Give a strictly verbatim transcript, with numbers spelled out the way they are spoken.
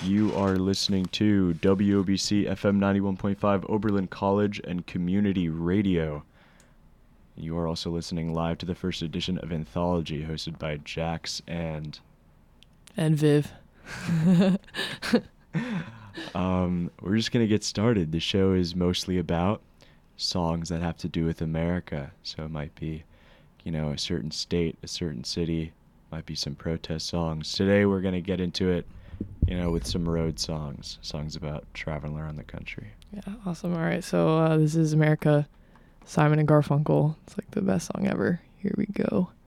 You are listening to W O B C F M ninety-one point five Oberlin College and Community Radio. You are also listening live to the first edition of Anthology, hosted by Jax and... And Viv. um, we're just going to get started. The show is mostly about songs that have to do with America. So it might be, you know, a certain state, a certain city, might be some protest songs. Today we're going to get into it, you know, with some road songs, songs about traveling around the country. Yeah, awesome. All right, so uh, this is America, Simon and Garfunkel. It's like the best song ever. Here we go.